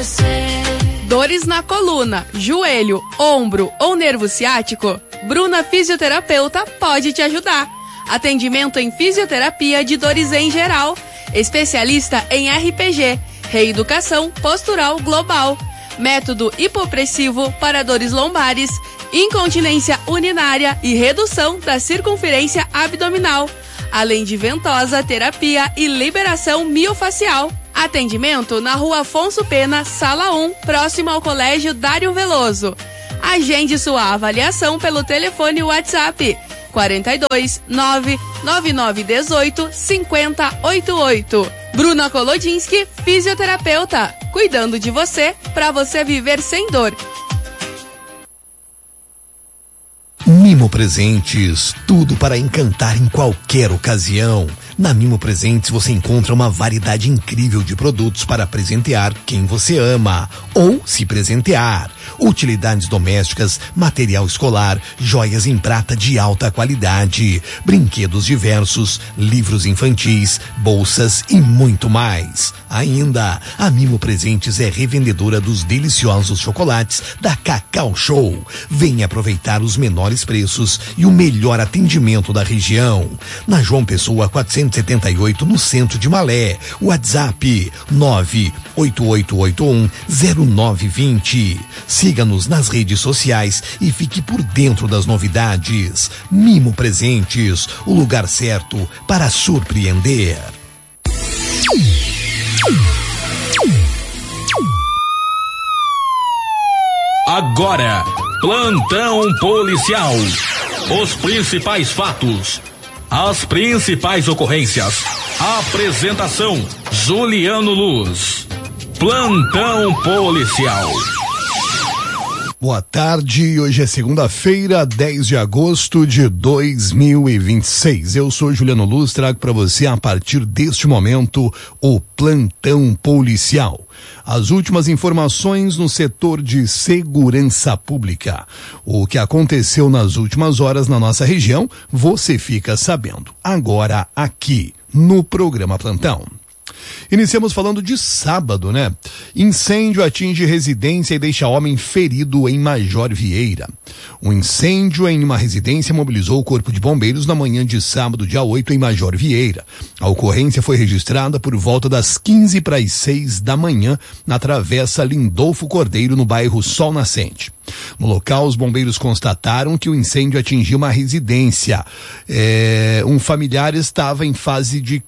você. Dores na coluna, joelho, ombro ou nervo ciático? Bruna Fisioterapeuta pode te ajudar. Atendimento em fisioterapia de dores em geral. Especialista em RPG, reeducação postural global. Método hipopressivo para dores lombares, incontinência urinária e redução da circunferência abdominal. Além de ventosa, terapia e liberação miofacial. Atendimento na Rua Afonso Pena, Sala 1, próximo ao Colégio Dário Veloso. Agende sua avaliação pelo telefone WhatsApp 42 99918 5088. Bruna Kolodinski, fisioterapeuta, cuidando de você para você viver sem dor. Mimo Presentes, tudo para encantar em qualquer ocasião. Na Mimo Presentes você encontra uma variedade incrível de produtos para presentear quem você ama ou se presentear. Utilidades domésticas, material escolar, joias em prata de alta qualidade, brinquedos diversos, livros infantis, bolsas e muito mais. Ainda, a Mimo Presentes é revendedora dos deliciosos chocolates da Cacau Show. Venha aproveitar os menores preços e o melhor atendimento da região. Na João Pessoa 478, no centro de Malé. WhatsApp 988810920. Siga-nos nas redes sociais e fique por dentro das novidades. Mimo Presentes, o lugar certo para surpreender. Agora, plantão policial. Os principais fatos, as principais ocorrências. Apresentação: Juliano Luz. Plantão policial. Boa tarde, hoje é segunda-feira, 10 de agosto de 2026. Eu sou Juliano Luz, trago para você a partir deste momento o Plantão Policial. As últimas informações no setor de segurança pública. O que aconteceu nas últimas horas na nossa região, você fica sabendo agora aqui no programa Plantão. Iniciamos falando de sábado, né? Incêndio atinge residência e deixa homem ferido em Major Vieira. Um incêndio em uma residência mobilizou o Corpo de Bombeiros na manhã de sábado, dia 8, em Major Vieira. A ocorrência foi registrada por volta das 15:06 da manhã na Travessa Lindolfo Cordeiro, no bairro Sol Nascente. No local, os bombeiros constataram que o incêndio atingiu uma residência. Um familiar que estava em fase de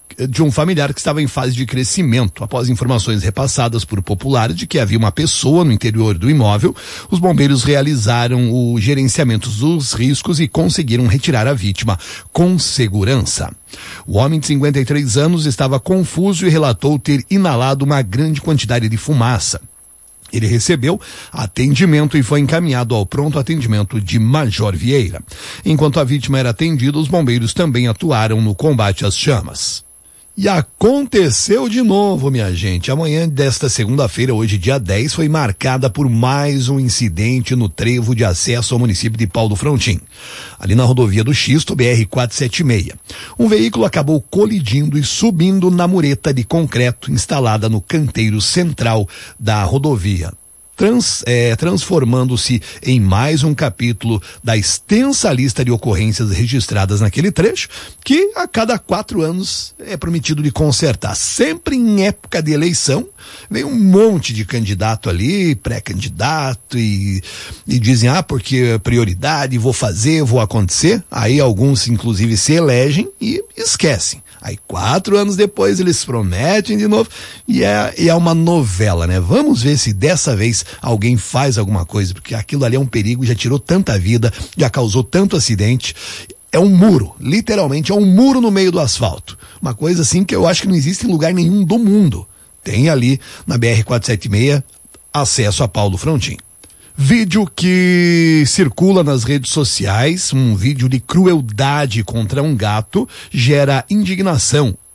crescimento. Após informações repassadas por populares de que havia uma pessoa no interior do imóvel, os bombeiros realizaram o gerenciamento dos riscos e conseguiram retirar a vítima com segurança. O homem de 53 anos estava confuso e relatou ter inalado uma grande quantidade de fumaça. Ele recebeu atendimento e foi encaminhado ao pronto atendimento de Major Vieira. Enquanto a vítima era atendida, os bombeiros também atuaram no combate às chamas. E aconteceu de novo, minha gente. Amanhã desta segunda-feira, hoje dia 10, foi marcada por mais um incidente no trevo de acesso ao município de Paulo Frontin, ali na rodovia do Xisto, BR-476. Um veículo acabou colidindo e subindo na mureta de concreto instalada no canteiro central da rodovia, transformando-se em mais um capítulo da extensa lista de ocorrências registradas naquele trecho, que a cada 4 anos é prometido de consertar. Sempre em época de eleição, vem um monte de candidato ali, pré-candidato, e dizem, porque prioridade, vou acontecer. Aí alguns, inclusive, se elegem e esquecem. Aí 4 anos depois eles prometem de novo e é uma novela, né? Vamos ver se dessa vez alguém faz alguma coisa, porque aquilo ali é um perigo, já tirou tanta vida, já causou tanto acidente. É um muro, literalmente é um muro no meio do asfalto. Uma coisa assim que eu acho que não existe em lugar nenhum do mundo. Tem ali na BR-476 acesso a Paulo Frontin. Vídeo que circula nas redes sociais, um vídeo de crueldade contra um gato, gera indignação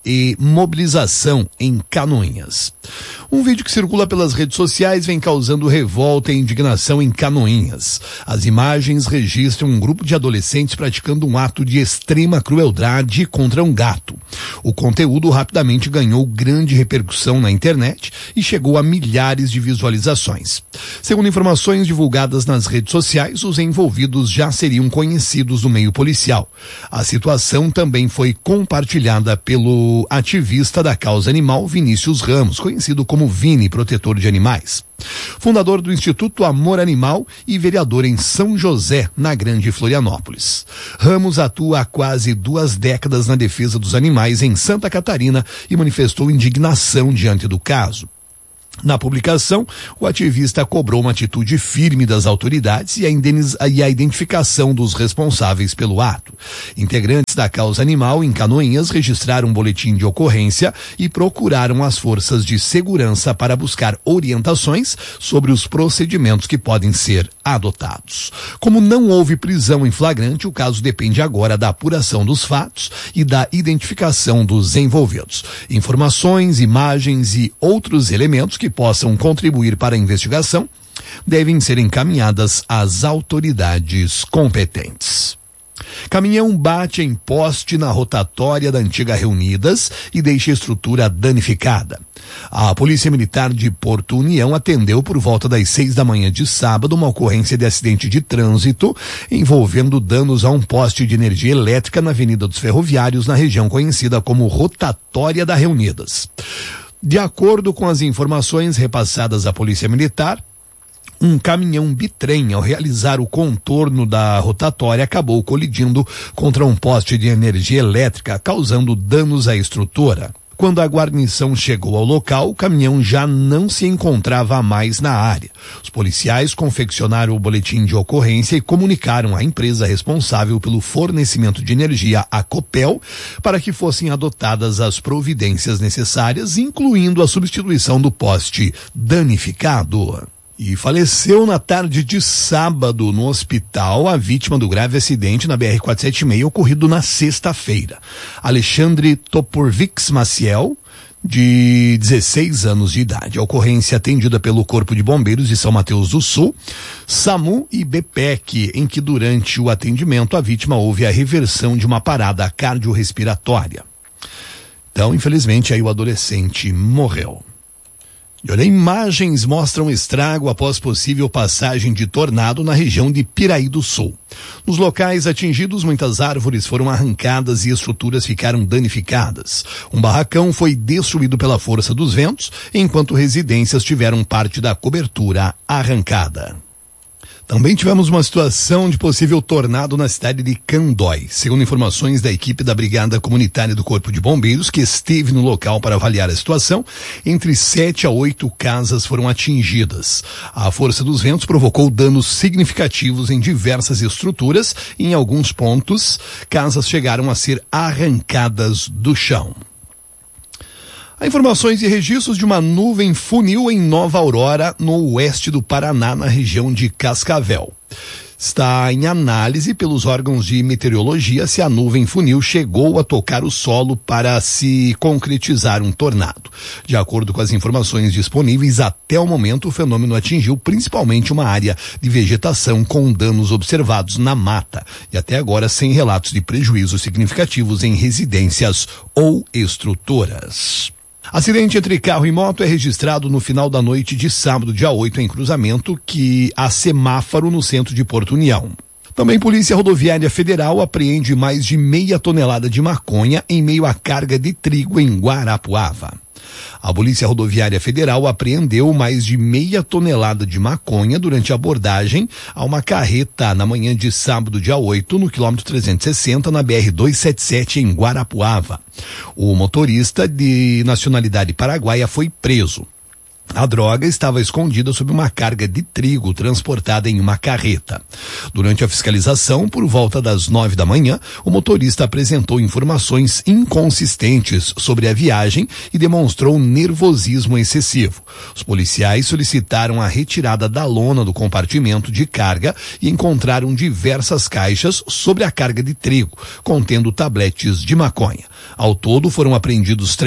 e mobilização em Canoinhas. Um vídeo que circula pelas redes sociais vem causando revolta e indignação em Canoinhas. As imagens registram um grupo de adolescentes praticando um ato de extrema crueldade contra um gato. O conteúdo rapidamente ganhou grande repercussão na internet e chegou a milhares de visualizações. Segundo informações divulgadas nas redes sociais, os envolvidos já seriam conhecidos do meio policial. A situação também foi compartilhada pelo ativista da causa animal Vinícius Ramos, conhecido como Vini, protetor de animais. Fundador do Instituto Amor Animal e vereador em São José, na Grande Florianópolis. Ramos atua há quase 2 décadas na defesa dos animais em Santa Catarina e manifestou indignação diante do caso. Na publicação, o ativista cobrou uma atitude firme das autoridades e a identificação dos responsáveis pelo ato. Integrantes da causa animal em Canoinhas registraram um boletim de ocorrência e procuraram as forças de segurança para buscar orientações sobre os procedimentos que podem ser adotados. Como não houve prisão em flagrante, o caso depende agora da apuração dos fatos e da identificação dos envolvidos. Informações, imagens e outros elementos que possam contribuir para a investigação devem ser encaminhadas às autoridades competentes. Caminhão bate em poste na rotatória da antiga Reunidas e deixa a estrutura danificada. A Polícia Militar de Porto União atendeu por volta das 6 da manhã de sábado uma ocorrência de acidente de trânsito envolvendo danos a um poste de energia elétrica na Avenida dos Ferroviários, na região conhecida como Rotatória da Reunidas. De acordo com as informações repassadas à Polícia Militar, um caminhão bitrem, ao realizar o contorno da rotatória, acabou colidindo contra um poste de energia elétrica, causando danos à estrutura. Quando a guarnição chegou ao local, o caminhão já não se encontrava mais na área. Os policiais confeccionaram o boletim de ocorrência e comunicaram à empresa responsável pelo fornecimento de energia, a Copel, para que fossem adotadas as providências necessárias, incluindo a substituição do poste danificado. E faleceu na tarde de sábado no hospital a vítima do grave acidente na BR-476 ocorrido na sexta-feira. Alexandre Toporvix Maciel, de 16 anos de idade. A ocorrência atendida pelo Corpo de Bombeiros de São Mateus do Sul, SAMU e BPEC, em que durante o atendimento a vítima houve a reversão de uma parada cardiorrespiratória. Então, infelizmente, aí o adolescente morreu. E olha, imagens mostram estrago após possível passagem de tornado na região de Piraí do Sul. Nos locais atingidos, muitas árvores foram arrancadas e estruturas ficaram danificadas. Um barracão foi destruído pela força dos ventos, enquanto residências tiveram parte da cobertura arrancada. Também tivemos uma situação de possível tornado na cidade de Candói. Segundo informações da equipe da Brigada Comunitária do Corpo de Bombeiros, que esteve no local para avaliar a situação, entre 7 a 8 casas foram atingidas. A força dos ventos provocou danos significativos em diversas estruturas e, em alguns pontos, casas chegaram a ser arrancadas do chão. Há informações e registros de uma nuvem funil em Nova Aurora, no oeste do Paraná, na região de Cascavel. Está em análise pelos órgãos de meteorologia se a nuvem funil chegou a tocar o solo para se concretizar um tornado. De acordo com as informações disponíveis, até o momento o fenômeno atingiu principalmente uma área de vegetação com danos observados na mata e até agora sem relatos de prejuízos significativos em residências ou estruturas. Acidente entre carro e moto é registrado no final da noite de sábado, dia 8, em cruzamento que há semáforo no centro de Porto União. Também Polícia Rodoviária Federal apreende mais de 0,5 tonelada de maconha em meio à carga de trigo em Guarapuava. A Polícia Rodoviária Federal apreendeu mais de 0,5 tonelada de maconha durante a abordagem a uma carreta na manhã de sábado, dia 8, no quilômetro 360, na BR-277, em Guarapuava. O motorista, de nacionalidade paraguaia, foi preso. A droga estava escondida sob uma carga de trigo transportada em uma carreta. Durante a fiscalização, por volta das 9 da manhã, o motorista apresentou informações inconsistentes sobre a viagem e demonstrou nervosismo excessivo. Os policiais solicitaram a retirada da lona do compartimento de carga e encontraram diversas caixas sobre a carga de trigo, contendo tabletes de maconha. Ao todo, foram apreendidos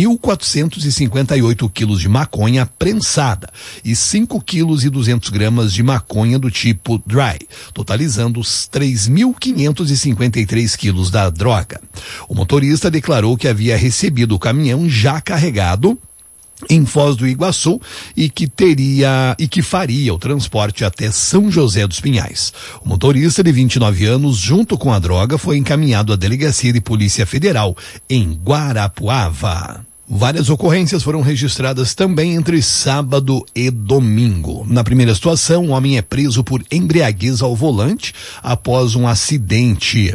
3.458 quilos de maconha prensada e 5 quilos e 200 gramas de maconha do tipo dry, totalizando os 3.553 quilos da droga. O motorista declarou que havia recebido o caminhão já carregado em Foz do Iguaçu e que faria o transporte até São José dos Pinhais. O motorista de 29 anos, junto com a droga, foi encaminhado à Delegacia de Polícia Federal em Guarapuava. Várias ocorrências foram registradas também entre sábado e domingo. Na primeira situação, um homem é preso por embriaguez ao volante após um acidente.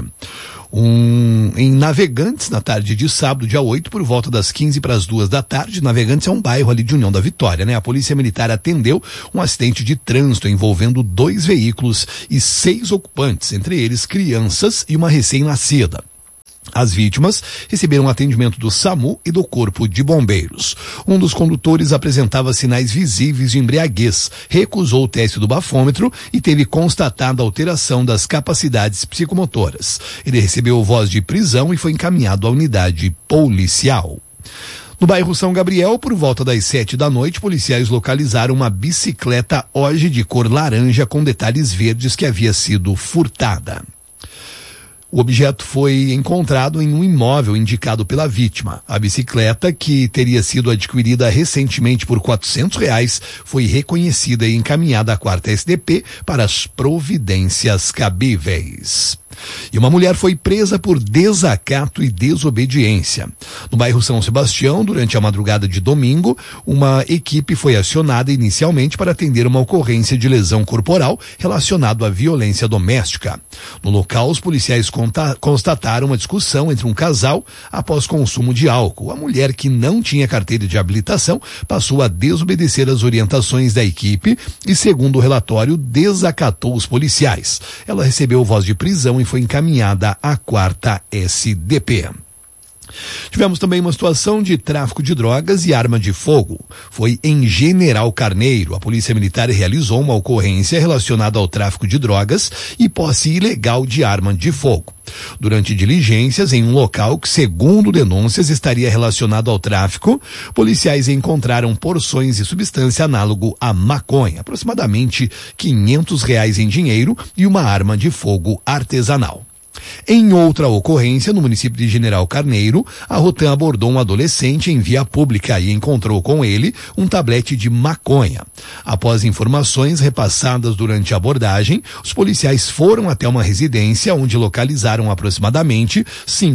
Em Navegantes, na tarde de sábado, dia 8, por volta das 15 para as 2 da tarde. Navegantes é um bairro ali de União da Vitória, né? A Polícia Militar atendeu um acidente de trânsito envolvendo 2 veículos e 6 ocupantes, entre eles crianças e uma recém-nascida. As vítimas receberam atendimento do SAMU e do Corpo de Bombeiros. Um dos condutores apresentava sinais visíveis de embriaguez, recusou o teste do bafômetro e teve constatada alteração das capacidades psicomotoras. Ele recebeu voz de prisão e foi encaminhado à unidade policial. No bairro São Gabriel, por volta das 7 da noite, policiais localizaram uma bicicleta Oge de cor laranja com detalhes verdes que havia sido furtada. O objeto foi encontrado em um imóvel indicado pela vítima. A bicicleta, que teria sido adquirida recentemente por R$400, foi reconhecida e encaminhada à 4ª SDP para as providências cabíveis. E uma mulher foi presa por desacato e desobediência. No bairro São Sebastião, durante a madrugada de domingo, uma equipe foi acionada inicialmente para atender uma ocorrência de lesão corporal relacionada à violência doméstica. No local, os policiais constataram uma discussão entre um casal após consumo de álcool. A mulher, que não tinha carteira de habilitação, passou a desobedecer as orientações da equipe e, segundo o relatório, desacatou os policiais. Ela recebeu voz de prisão e foi encaminhada à 4ª SDP. Tivemos também uma situação de tráfico de drogas e arma de fogo. Foi em General Carneiro. A Polícia Militar realizou uma ocorrência relacionada ao tráfico de drogas e posse ilegal de arma de fogo. Durante diligências em um local que, segundo denúncias, estaria relacionado ao tráfico, policiais encontraram porções de substância análogo à maconha, aproximadamente R$500 em dinheiro e uma arma de fogo artesanal. Em outra ocorrência, no município de General Carneiro, a Rotan abordou um adolescente em via pública e encontrou com ele um tablete de maconha. Após informações repassadas durante a abordagem, os policiais foram até uma residência onde localizaram aproximadamente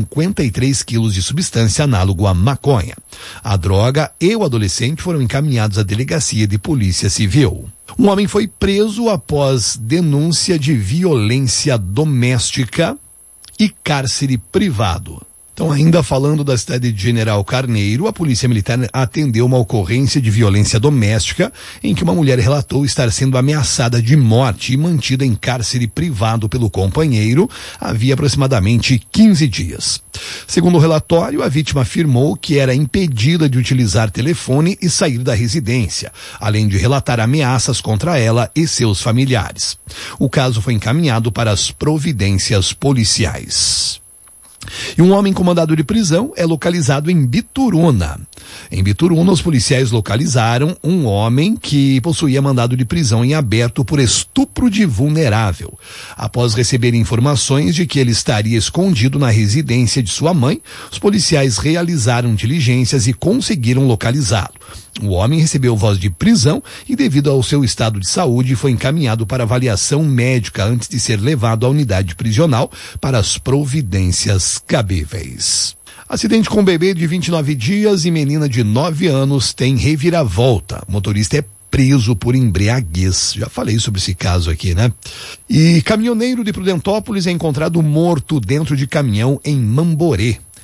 53 quilos de substância análogo à maconha. A droga e o adolescente foram encaminhados à Delegacia de Polícia Civil. Um homem foi preso após denúncia de violência doméstica e cárcere privado. Então, ainda falando da cidade de General Carneiro, a Polícia Militar atendeu uma ocorrência de violência doméstica em que uma mulher relatou estar sendo ameaçada de morte e mantida em cárcere privado pelo companheiro havia aproximadamente 15 dias. Segundo o relatório, a vítima afirmou que era impedida de utilizar telefone e sair da residência, além de relatar ameaças contra ela e seus familiares. O caso foi encaminhado para as providências policiais. E um homem com mandado de prisão é localizado em Bituruna. Em Bituruna, os policiais localizaram um homem que possuía mandado de prisão em aberto por estupro de vulnerável. Após receber informações de que ele estaria escondido na residência de sua mãe, os policiais realizaram diligências e conseguiram localizá-lo. O homem recebeu voz de prisão e, devido ao seu estado de saúde, foi encaminhado para avaliação médica antes de ser levado à unidade prisional para as providências cabíveis. Acidente com bebê de 29 dias e menina de 9 anos tem reviravolta. O motorista é preso por embriaguez. Já falei sobre esse caso aqui, né? E caminhoneiro de Prudentópolis é encontrado morto dentro de caminhão em Mamborê.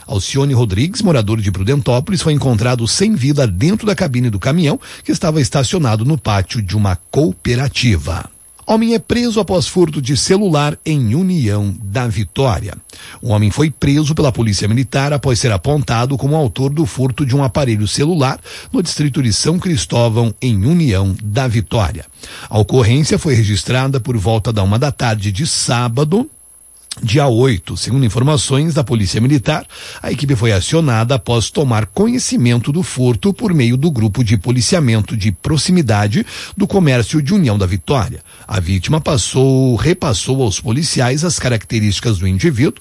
Alcione Rodrigues, morador de Prudentópolis, foi encontrado sem vida dentro da cabine do caminhão que estava estacionado no pátio de uma cooperativa. Homem é preso após furto de celular em União da Vitória. O homem foi preso pela Polícia Militar após ser apontado como autor do furto de um aparelho celular no distrito de São Cristóvão, em União da Vitória. A ocorrência foi registrada por volta da 1 da tarde de sábado, dia 8, segundo informações da Polícia Militar, a equipe foi acionada após tomar conhecimento do furto por meio do grupo de policiamento de proximidade do comércio de União da Vitória. A vítima repassou aos policiais as características do indivíduo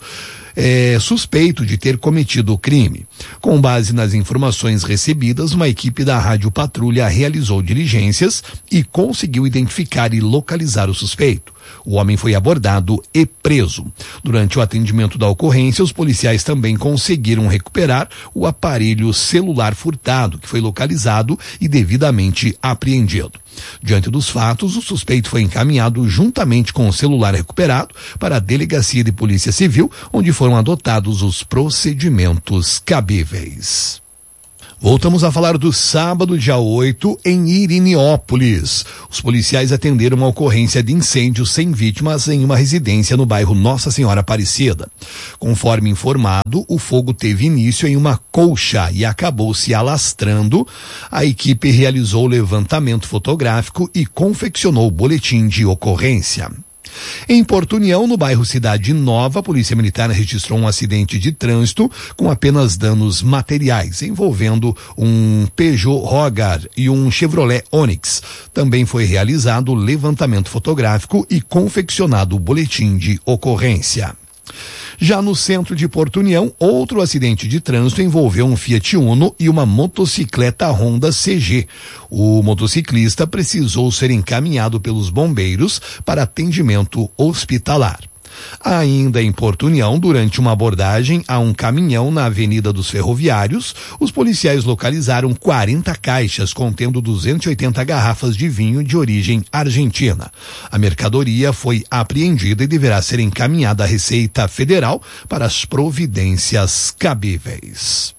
suspeito de ter cometido o crime. Com base nas informações recebidas, uma equipe da Rádio Patrulha realizou diligências e conseguiu identificar e localizar o suspeito. O homem foi abordado e preso. Durante o atendimento da ocorrência, os policiais também conseguiram recuperar o aparelho celular furtado, que foi localizado e devidamente apreendido. Diante dos fatos, o suspeito foi encaminhado juntamente com o celular recuperado para a Delegacia de Polícia Civil, onde foram adotados os procedimentos cabíveis. Voltamos a falar do sábado, dia 8, em Irineópolis. Os policiais atenderam uma ocorrência de incêndio sem vítimas em uma residência no bairro Nossa Senhora Aparecida. Conforme informado, o fogo teve início em uma colcha e acabou se alastrando. A equipe realizou o levantamento fotográfico e confeccionou o boletim de ocorrência. Em Porto União, no bairro Cidade Nova, a Polícia Militar registrou um acidente de trânsito com apenas danos materiais, envolvendo um Peugeot Rogar e um Chevrolet Onix. Também foi realizado o levantamento fotográfico e confeccionado o boletim de ocorrência. Já no centro de Porto União, outro acidente de trânsito envolveu um Fiat Uno e uma motocicleta Honda CG. O motociclista precisou ser encaminhado pelos bombeiros para atendimento hospitalar. Ainda em Porto União, durante uma abordagem a um caminhão na Avenida dos Ferroviários, os policiais localizaram 40 caixas contendo 280 garrafas de vinho de origem argentina. A mercadoria foi apreendida e deverá ser encaminhada à Receita Federal para as providências cabíveis.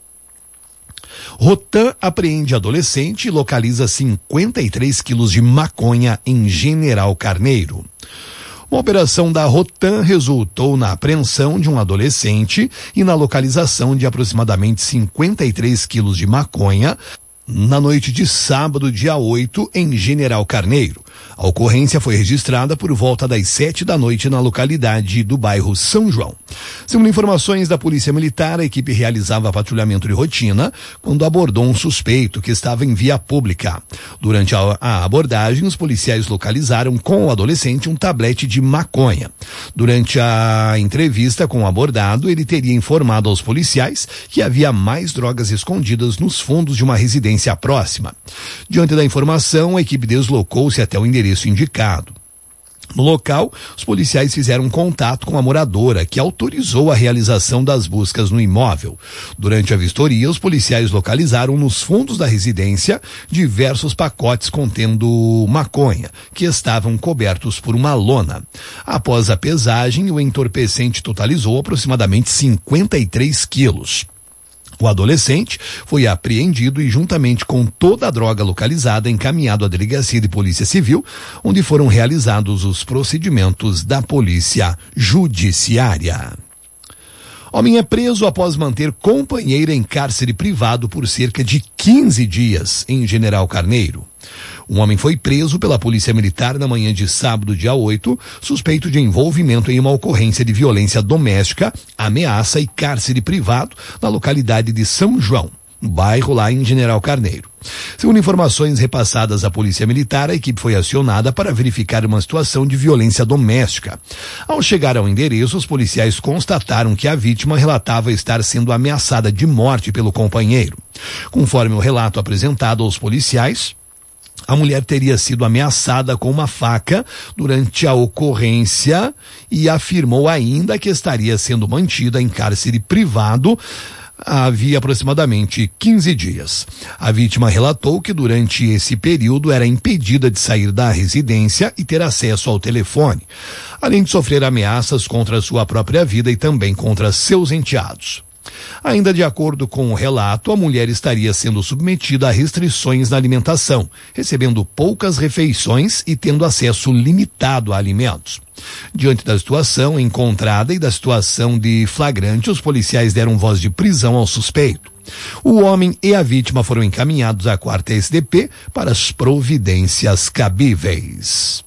Rotan apreende adolescente e localiza 53 quilos de maconha em General Carneiro. Uma operação da Rotan resultou na apreensão de um adolescente e na localização de aproximadamente 53 quilos de maconha na noite de sábado, dia 8, em General Carneiro. A ocorrência foi registrada por volta das 7 da noite na localidade do bairro São João. Segundo informações da Polícia Militar, a equipe realizava patrulhamento de rotina quando abordou um suspeito que estava em via pública. Durante a abordagem, os policiais localizaram com o adolescente um tablete de maconha. Durante a entrevista com o abordado, ele teria informado aos policiais que havia mais drogas escondidas nos fundos de uma residência próxima. Diante da informação, a equipe deslocou-se até o endereço indicado. No local, os policiais fizeram contato com a moradora, que autorizou a realização das buscas no imóvel. Durante a vistoria, os policiais localizaram nos fundos da residência diversos pacotes contendo maconha, que estavam cobertos por uma lona. Após a pesagem, o entorpecente totalizou aproximadamente 53 quilos. O adolescente foi apreendido e, juntamente com toda a droga localizada, encaminhado à Delegacia de Polícia Civil, onde foram realizados os procedimentos da Polícia Judiciária. Homem é preso após manter companheira em cárcere privado por cerca de 15 dias em General Carneiro. Um homem foi preso pela Polícia Militar na manhã de sábado, dia 8, suspeito de envolvimento em uma ocorrência de violência doméstica, ameaça e cárcere privado na localidade de São João, no bairro lá em General Carneiro. Segundo informações repassadas à Polícia Militar, a equipe foi acionada para verificar uma situação de violência doméstica. Ao chegar ao endereço, os policiais constataram que a vítima relatava estar sendo ameaçada de morte pelo companheiro. Conforme o relato apresentado aos policiais, a mulher teria sido ameaçada com uma faca durante a ocorrência e afirmou ainda que estaria sendo mantida em cárcere privado havia aproximadamente 15 dias. A vítima relatou que durante esse período era impedida de sair da residência e ter acesso ao telefone, além de sofrer ameaças contra sua própria vida e também contra seus enteados. Ainda de acordo com o relato, a mulher estaria sendo submetida a restrições na alimentação, recebendo poucas refeições e tendo acesso limitado a alimentos. Diante da situação encontrada e da situação de flagrante, os policiais deram voz de prisão ao suspeito. O homem e a vítima foram encaminhados à 4ª SDP para as providências cabíveis.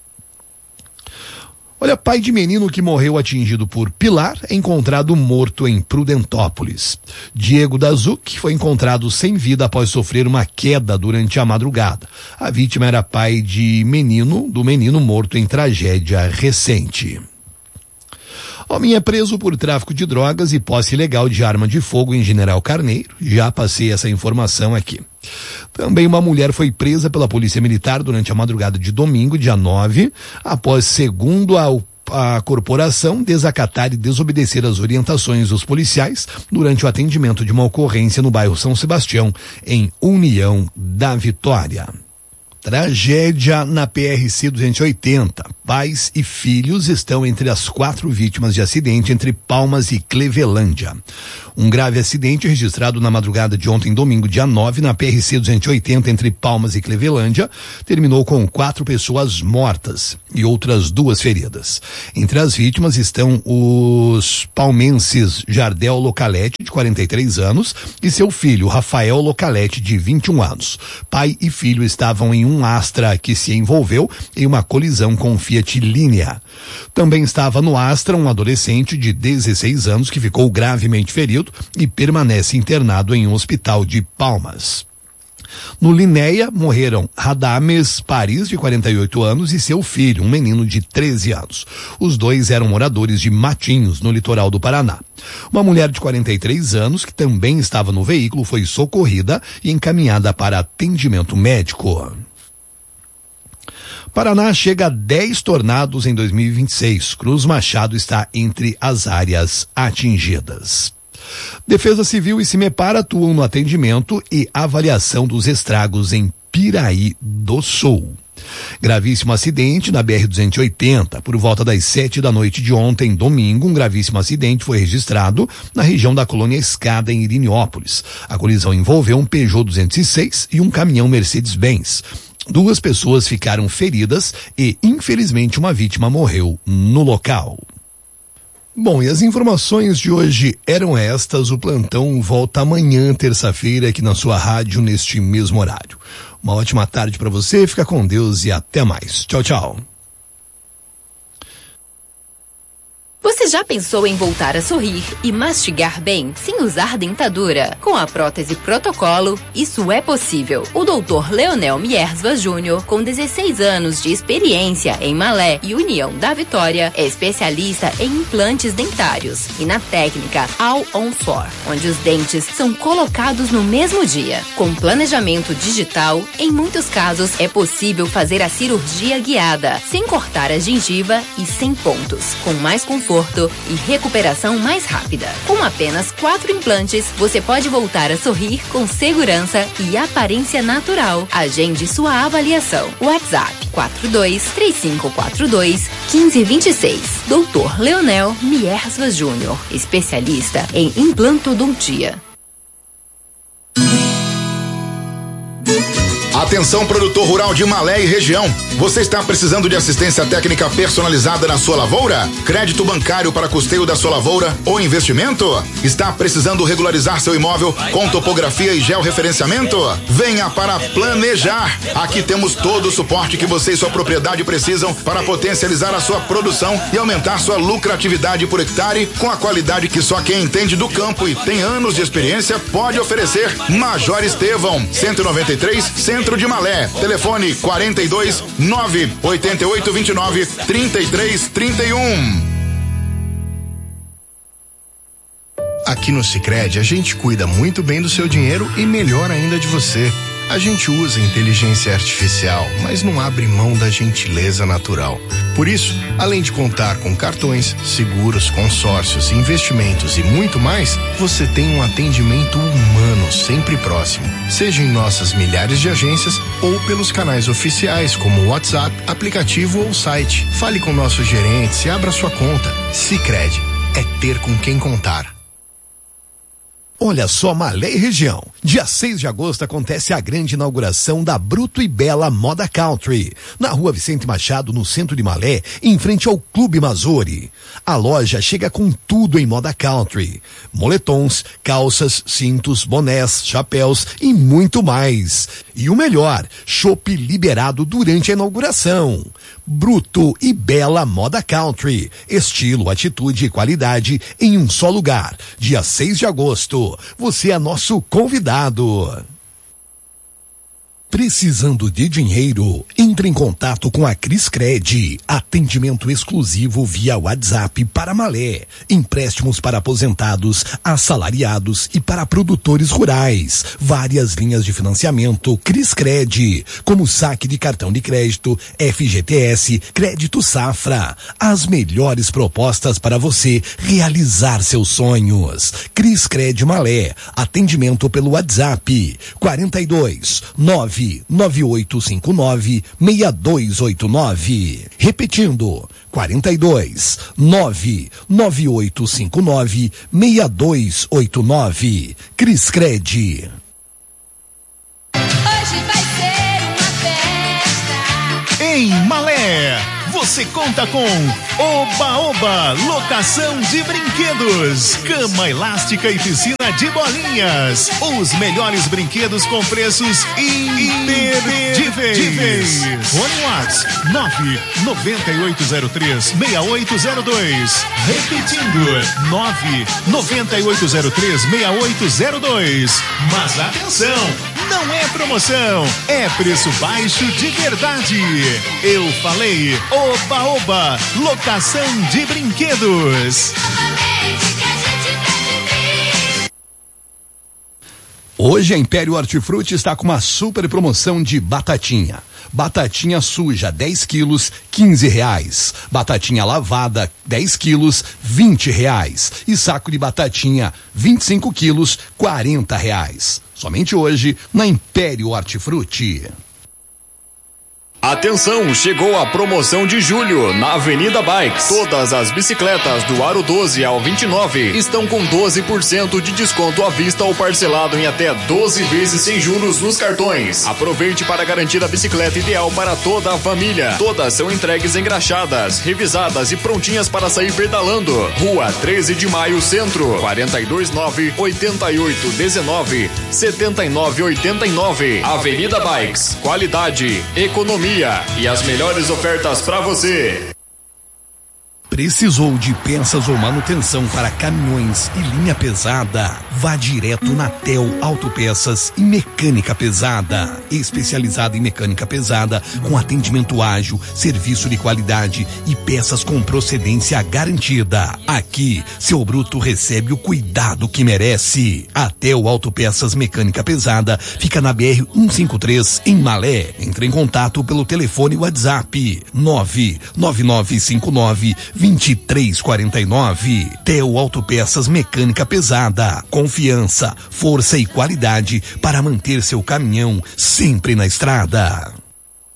Olha, pai de menino que morreu atingido por pilar é encontrado morto em Prudentópolis. Diego Dazuc foi encontrado sem vida após sofrer uma queda durante a madrugada. A vítima era pai do menino morto em tragédia recente. Homem é preso por tráfico de drogas e posse ilegal de arma de fogo em General Carneiro. Já passei essa informação aqui. Também uma mulher foi presa pela Polícia Militar durante a madrugada de domingo, dia 9, após, segundo a corporação, desacatar e desobedecer as orientações dos policiais durante o atendimento de uma ocorrência no bairro São Sebastião, em União da Vitória. Tragédia na PRC 280. Pais e filhos estão entre as 4 vítimas de acidente entre Palmas e Clevelândia. Um grave acidente registrado na madrugada de ontem, domingo, dia 9, na PRC 280 entre Palmas e Clevelândia, terminou com 4 pessoas mortas e outras 2 feridas. Entre as vítimas estão os palmenses Jardel Localete, de 43 anos, e seu filho, Rafael Localete, de 21 anos. Pai e filho estavam em um Astra que se envolveu em uma colisão com um Fiat Linea. Também estava no Astra um adolescente de 16 anos que ficou gravemente ferido e permanece internado em um hospital de Palmas. No Linéia, morreram Radames Paris, de 48 anos, e seu filho, um menino de 13 anos. Os 2 eram moradores de Matinhos, no litoral do Paraná. Uma mulher de 43 anos, que também estava no veículo, foi socorrida e encaminhada para atendimento médico. Paraná chega a 10 tornados em 2026. Cruz Machado está entre as áreas atingidas. Defesa Civil e Cimepar atuam no atendimento e avaliação dos estragos em Piraí do Sul. Gravíssimo acidente na BR-280. Por volta das 7 da noite de ontem, domingo, um gravíssimo acidente foi registrado na região da Colônia Escada, em Iriniópolis. A colisão envolveu um Peugeot 206 e um caminhão Mercedes-Benz. 2 pessoas ficaram feridas e, infelizmente, uma vítima morreu no local. Bom, e as informações de hoje eram estas. O plantão volta amanhã, terça-feira, aqui na sua rádio, neste mesmo horário. Uma ótima tarde para você, fica com Deus e até mais. Tchau, tchau. Você já pensou em voltar a sorrir e mastigar bem, sem usar dentadura? Com a prótese Protocolo, isso é possível. O Dr. Leonel Miersva Júnior, com 16 anos de experiência em Malé e União da Vitória, é especialista em implantes dentários e na técnica All on 4, onde os dentes são colocados no mesmo dia. Com planejamento digital, em muitos casos é possível fazer a cirurgia guiada, sem cortar a gengiva e sem pontos, com mais conforto e recuperação mais rápida. Com apenas 4 implantes, você pode voltar a sorrir com segurança e aparência natural. Agende sua avaliação. WhatsApp 42-3542-1526. Dr. Leonel Miersva Júnior, especialista em implantodontia. Atenção, produtor rural de Malé e região. Você está precisando de assistência técnica personalizada na sua lavoura? Crédito bancário para custeio da sua lavoura ou investimento? Está precisando regularizar seu imóvel com topografia e georreferenciamento? Venha para Planejar. Aqui temos todo o suporte que você e sua propriedade precisam para potencializar a sua produção e aumentar sua lucratividade por hectare com a qualidade que só quem entende do campo e tem anos de experiência pode oferecer. Major Estevão, 193, Centro de Malé. Telefone 42 988 29 33 31. Aqui no Sicredi a gente cuida muito bem do seu dinheiro e melhor ainda de você. A gente usa inteligência artificial, mas não abre mão da gentileza natural. Por isso, além de contar com cartões, seguros, consórcios, investimentos e muito mais, você tem um atendimento humano sempre próximo. Seja em nossas milhares de agências ou pelos canais oficiais como WhatsApp, aplicativo ou site. Fale com nossos gerentes e abra sua conta. Sicredi é ter com quem contar. Olha só, Malé e região. Dia 6 de agosto acontece a grande inauguração da Bruto e Bela Moda Country, na rua Vicente Machado, no centro de Malé, em frente ao Clube Mazori. A loja chega com tudo em moda country. Moletons, calças, cintos, bonés, chapéus e muito mais. E o melhor, chopp liberado durante a inauguração. Bruto e Bela Moda Country. Estilo, atitude e qualidade em um só lugar. Dia 6 de agosto. Você é nosso convidado. Precisando de dinheiro? Entre em contato com a Criscred. Atendimento exclusivo via WhatsApp para Malé. Empréstimos para aposentados, assalariados e para produtores rurais. Várias linhas de financiamento Criscred, como saque de cartão de crédito, FGTS, crédito safra. As melhores propostas para você realizar seus sonhos. Criscred Malé. Atendimento pelo WhatsApp 42-99859-6289. Repetindo, 42-99859-6289. Criscred. Hoje vai ser uma festa. Em Malé, você conta com Oba Oba, locação de brinquedos, cama elástica e piscina de bolinhas. Os melhores brinquedos com preços imperdíveis. Fone WhatsApp 99803-6802. Repetindo, 99803-6802. Mas atenção, não é promoção, é preço baixo de verdade. Eu falei Oba Oba, locação de brinquedos. Hoje a Império Hortifruti está com uma super promoção de batatinha. Batatinha suja, 10 quilos, R$15. Batatinha lavada, 10 quilos, R$20. E saco de batatinha, 25 quilos, R$40. Somente hoje na Império Hortifruti. Atenção, chegou a promoção de julho na Avenida Bikes. Todas as bicicletas do aro 12 ao 29 estão com 12% de desconto à vista ou parcelado em até 12 vezes sem juros nos cartões. Aproveite para garantir a bicicleta ideal para toda a família. Todas são entregues engraxadas, revisadas e prontinhas para sair pedalando. Rua 13 de Maio, Centro, 429-8819-7989. Avenida Bikes, qualidade, economia e as melhores ofertas para você. Precisou de peças ou manutenção para caminhões e linha pesada? Vá direto na Tel Autopeças e Mecânica Pesada. Especializada em mecânica pesada, com atendimento ágil, serviço de qualidade e peças com procedência garantida. Aqui, seu bruto recebe o cuidado que merece. A Tel Autopeças Mecânica Pesada fica na BR-153, em Malé. Entre em contato pelo telefone WhatsApp 99959-2349. Tel Autopeças Mecânica Pesada. Confiança, força e qualidade para manter seu caminhão sempre na estrada.